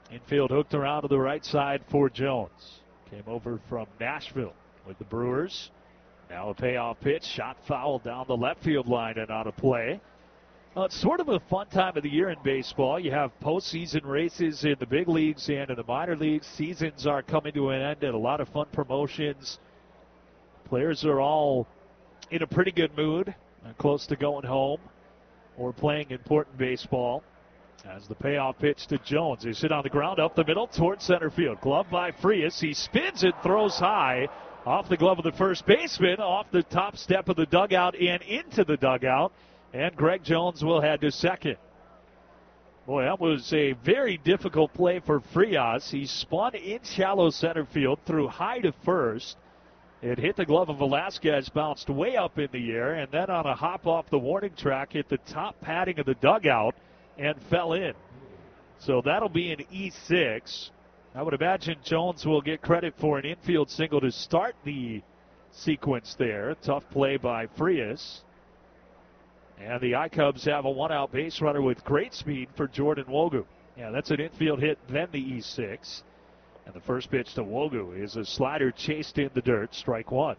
Infield hooked around to the right side for Jones. Came over from Nashville with the Brewers. Now a payoff pitch, shot foul down the left field line and out of play. It's sort of a fun time of the year in baseball. You have postseason races in the big leagues and in the minor leagues. Seasons are coming to an end and a lot of fun promotions. Players are all in a pretty good mood, close to going home or playing important baseball. As the payoff pitch to Jones. He's hit on the ground up the middle toward center field. Glove by Frias. He spins it, throws high off the glove of the first baseman, off the top step of the dugout and into the dugout. And Greg Jones will head to second. Boy, that was a very difficult play for Frias. He spun in shallow center field, threw high to first. It hit the glove of Velasquez, bounced way up in the air, and then on a hop off the warning track, hit the top padding of the dugout and fell in. So that'll be an E6. I would imagine Jones will get credit for an infield single to start the sequence there. Tough play by Frias. And the I-Cubs have a one-out base runner with great speed for Jordan Wogu. Yeah, that's an infield hit, then the E6. And the first pitch to Wogu is a slider chased in the dirt, strike one.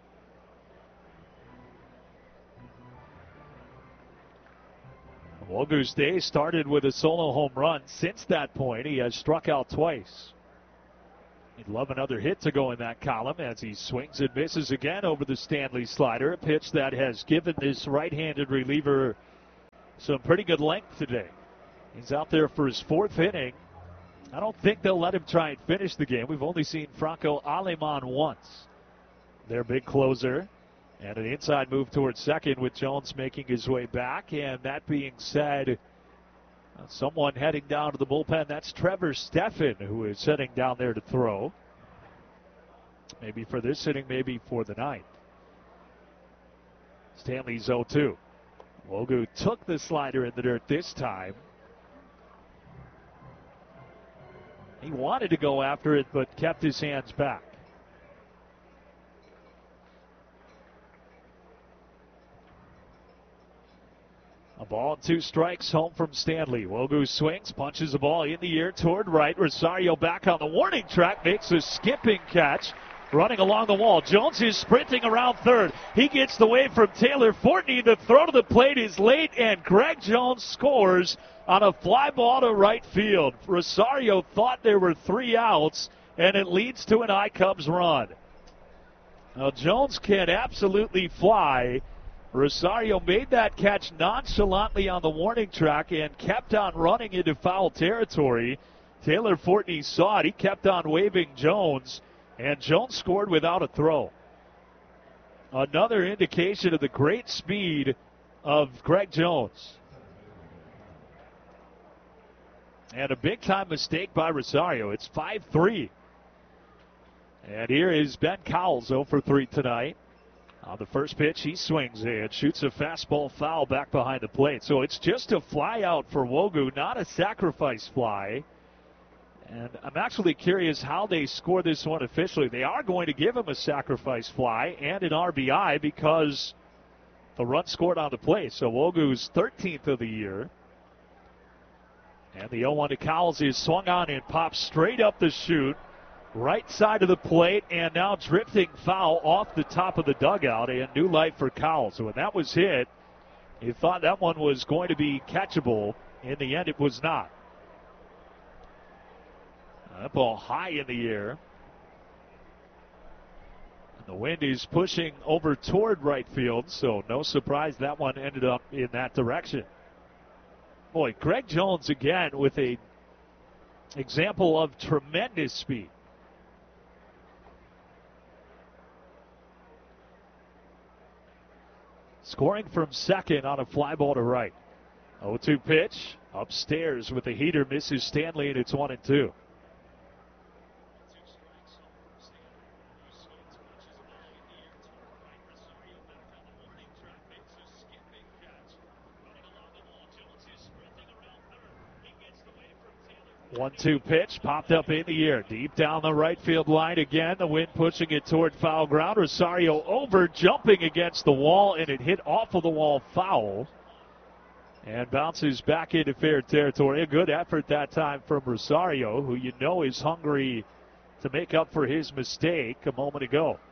Wogu's day started with a solo home run. Since that point, he has struck out twice. He'd love another hit to go in that column as he swings and misses again over the Stanley slider, a pitch that has given this right-handed reliever some pretty good length today. He's out there for his fourth inning. I don't think they'll let him try and finish the game. We've only seen Franco Aleman once, their big closer. And an inside move towards second with Jones making his way back. And that being said, someone heading down to the bullpen. That's Trevor Stephan, who is heading down there to throw. Maybe for this inning, maybe for the ninth. Stanley's 0-2. Wogu took the slider in the dirt this time. He wanted to go after it, but kept his hands back. A ball and 2 strikes home from Stanley. Wogu swings, punches the ball in the air toward right. Rosario back on the warning track, makes a skipping catch, running along the wall. Jones is sprinting around third. He gets the wave from Taylor Fortney. The throw to the plate is late, and Greg Jones scores on a fly ball to right field. Rosario thought there were 3 outs, and it leads to an I-Cubs run. Now, Jones can absolutely fly. Rosario made that catch nonchalantly on the warning track and kept on running into foul territory. Taylor Fortney saw it. He kept on waving Jones, and Jones scored without a throw. Another indication of the great speed of Greg Jones. And a big-time mistake by Rosario. It's 5-3. And here is Ben Cowles, 0 for 3 tonight. On the first pitch, he swings and shoots a fastball foul back behind the plate. So it's just a fly out for Wogu, not a sacrifice fly. And I'm actually curious how they score this one officially. They are going to give him a sacrifice fly and an RBI because the run scored on the plate. So Wogu's 13th of the year. And the 0-1 to Cowles is swung on and popped straight up the chute. Right side of the plate, and now drifting foul off the top of the dugout, and new life for Cowles. So when that was hit, you thought that one was going to be catchable. In the end, it was not. That ball high in the air. And the wind is pushing over toward right field, so no surprise that one ended up in that direction. Boy, Greg Jones again with a example of tremendous speed. Scoring from second on a fly ball to right. 0-2 pitch. Upstairs with the heater, misses Stanley, and it's 1-2. One-two pitch popped up in the air, deep down the right field line again. The wind pushing it toward foul ground. Rosario over, jumping against the wall, and it hit off of the wall foul. And bounces back into fair territory. A good effort that time from Rosario, who you know is hungry to make up for his mistake a moment ago.